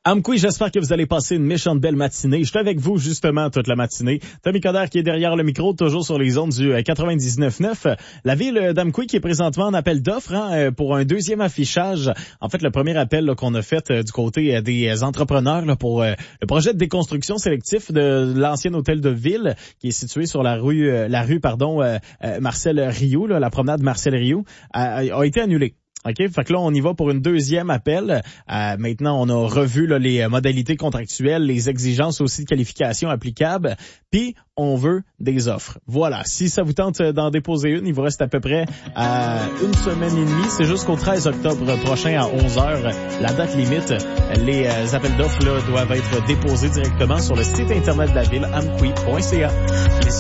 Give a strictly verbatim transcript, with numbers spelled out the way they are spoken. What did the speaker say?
Amkoui, j'espère que vous allez passer une méchante belle matinée. Je suis avec vous justement toute la matinée. Tommy Coderre qui est derrière le micro, toujours sur les ondes du quatre-vingt-dix-neuf neuf. La ville d'Amkoui qui est présentement en appel d'offres hein, pour un deuxième affichage. En fait, le premier appel là, qu'on a fait euh, du côté euh, des entrepreneurs là, pour euh, le projet de déconstruction sélectif de l'ancien hôtel de ville qui est situé sur la rue, euh, la rue pardon, euh, euh, Marcel Rioux, là, la promenade Marcel Rioux, a, a été annulée. OK, fait que là, on y va pour une deuxième appel. Euh, maintenant, on a revu là, les modalités contractuelles, les exigences aussi de qualification applicables, puis on veut des offres. Voilà, si ça vous tente d'en déposer une, il vous reste à peu près à une semaine et demie. C'est jusqu'au treize octobre prochain à onze heures, la date limite. Les euh, appels d'offres là, doivent être déposés directement sur le site internet de la ville, amkoui point c a.